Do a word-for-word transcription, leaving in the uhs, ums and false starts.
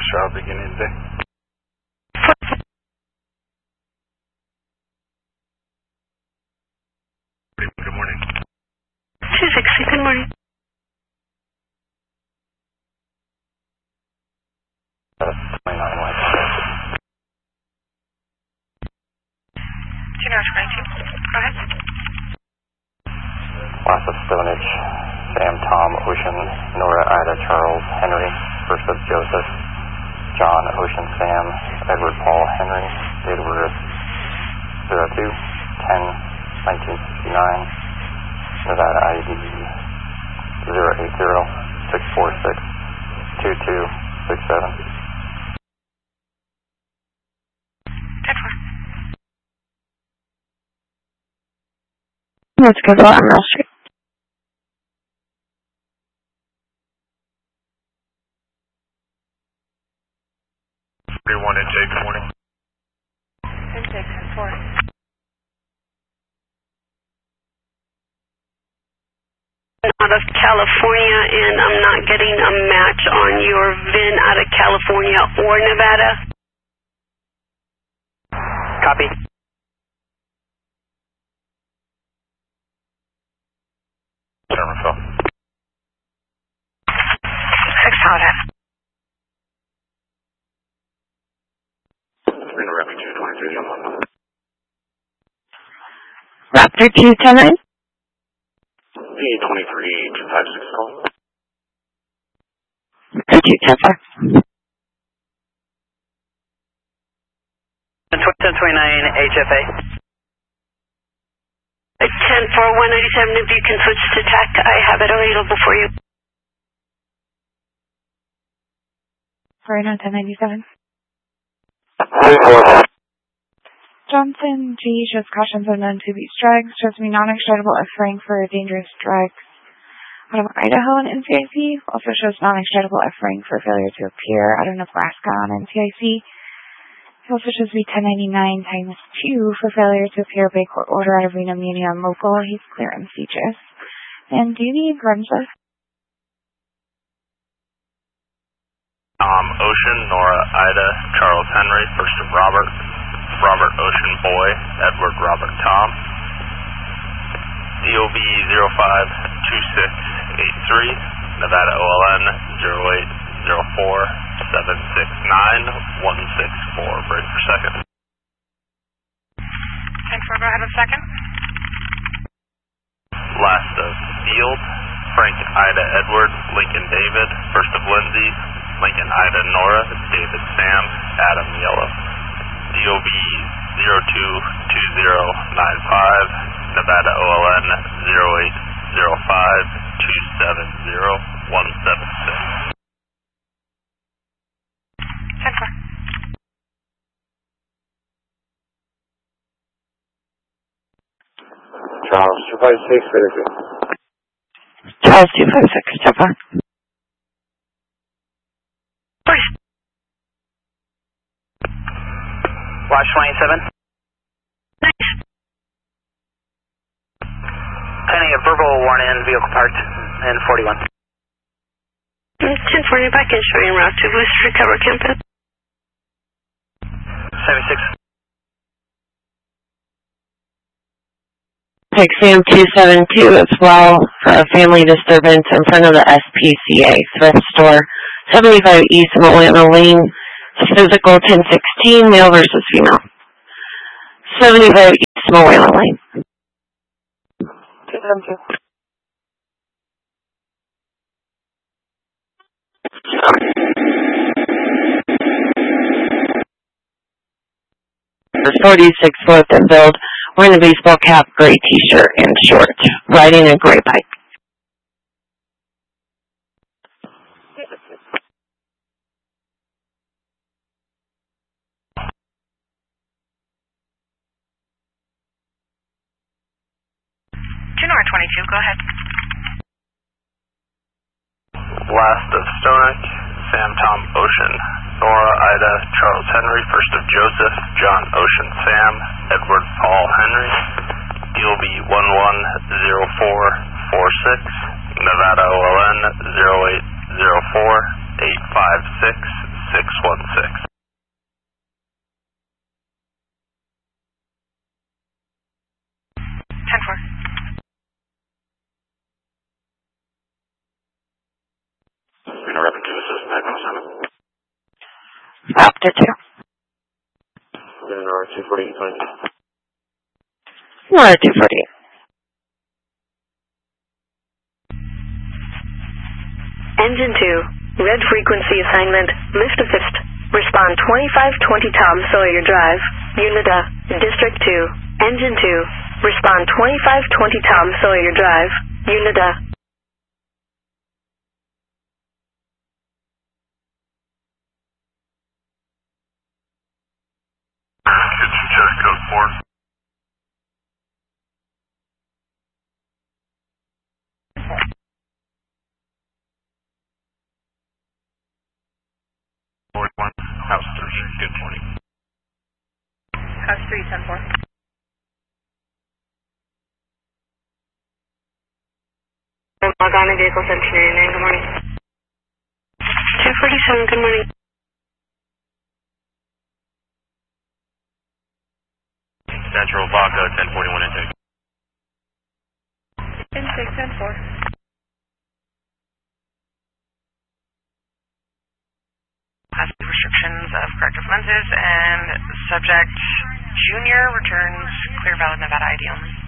Shroud beginning today. Good morning. two sixty, good morning. twenty-nine White. Juno twenty-two, go ahead. Last of Stonehenge, Sam, Tom, Ocean, Nora, Ida, Charles, Henry, first of Joseph, John, Ocean, Sam, Edward, Paul, Henry, Edward, zero two, ten, nineteen sixty-nine, Nevada I D zero eight zero, six four six, two two six seven. Let's go to Emerald Street. thirty-one N J, good morning. N J ten four. Out of California, and I'm not getting a match on your V I N out of California or Nevada. Copy. Shermanville. Six Howden. Raptor two twenty-three, Raptor two ten nine. P twenty-three two five six call. Raptor two ten four. ten twenty-nine H F A. ten four one ninety-seven, if you can switch to T A C, I have it available for you. Sorry, no, ten ninety-seven. Johnson G shows cautions unknown to be strikes, shows me non-extradable F-ring for dangerous drugs out of Idaho on N C I C, also shows non-extradable F-ring for failure to appear out of Nebraska on N C I C. He also shows me ten ninety-nine times two for failure to appear by court order out of Reno Muni on local. He's clear M C G S. And do you need Grimsa? Um, Ocean, Nora, Ida, Charles Henry, first of Robert, Robert Ocean Boy, Edward Robert Tom, D O B zero five two six eight three, Nevada O L N zero eight zero four seven six nine one six four, break per second. ten four, go ahead a second. Last of Field, Frank Ida Edward, Lincoln David, first of Lindsay, Lincoln Ida Nora, David Sam, Adam Yellow, D O B zero two two zero nine five, Nevada O L N zero eight zero five two seven zero one seven six. ten four. Charles, two five six, Philadelphia. Charles two five six, Jaffa. Watch twenty-seven. Nice. Pending a verbal warning, vehicle parked in forty-one. ten forty, back in showing route to Boost Recover Campus. seventy-six. Take Sam two seven two as well for a family disturbance in front of the S P C A thrift store, seventy-five East Moana Lane, physical ten sixteen, male versus female. seventy-five East Moana Lane. two seven two. forty-six foot and build, wearing a baseball cap, gray t-shirt, and shorts, riding a gray bike. Juno twenty-two, go ahead. Last of Stoneck, Sam Tom Ocean, Nora Ida Charles Henry, first of Joseph, John Ocean Sam, Edward Paul Henry, D O B one one zero four four six, Nevada O L N zero eight zero four eight five six six one six. ten four. Reno Rapid two, assist nine one seven. Up to two. Reno two forty-eight twenty-two. Nora two forty-eight. Engine two, red frequency assignment, lift assist. Respond twenty-five twenty Tom Sawyer Drive, Unida, District two. Engine two, respond twenty-five twenty Tom Sawyer Drive, Unida. Kitchen check code four. forty-one, House three, good morning. House three, ten four. Log on to Vehicle seventeen eighty-nine, good morning. two forty-seven, good morning. Central Vaca, ten forty-one intake. Intake ten four. Positive restrictions of corrective lenses and subject junior returns clear valid Nevada I D only.